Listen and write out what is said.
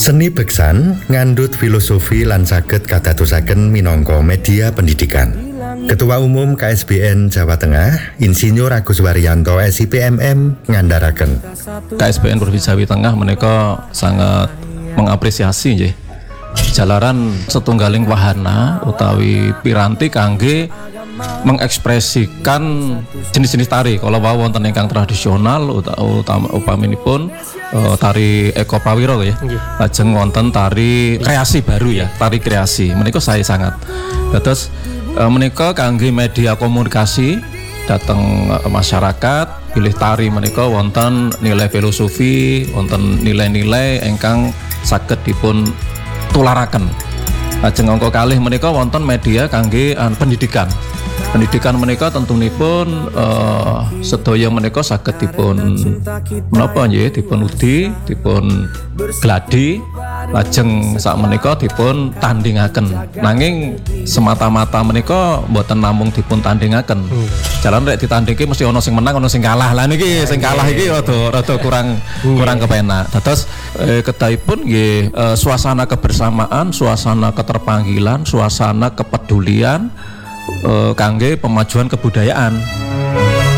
Seni beksan ngandhut filosofi lan saged kadadosaken minangka media pendidikan. Ketua Umum KSBN Jawa Tengah, Insinyur Agus Waryanto SIPMM ngandharaken KSBN Provinsi Jawa Tengah menika sangat mengapresiasi nggih jalaran setunggaling wahana utawi piranti kangge mengekspresikan jenis-jenis tari. Kalau wonten ingkang tradisional upaminipun tari Eko Pawiro ya. Lajeng wonten tari kreasi baru ya, tari kreasi. Menika saya sangat. Terus menika kangge media komunikasi dateng masyarakat, pilih tari menika wonten nilai filosofi, wonten nilai-nilai ingkang saged dipun tularaken. Lajeng angka kalih menika wonten media kangge pendidikan. Pendidikan menika tentunipun sedaya menika saged dipun menapa nggih dipun udi, dipun gladi, lajeng sak menika dipun tandingaken. Nanging semata-mata menika mboten namung dipun tandingaken. Jalan rek ditandingke mesti ana sing menang, ana sing kalah. Lah niki sing kalah iki rada kurang kepenak. Dados kedahipun nggih suasana kebersamaan, suasana keterpanggilan, suasana kepedulian kangge pemajuan kebudayaan.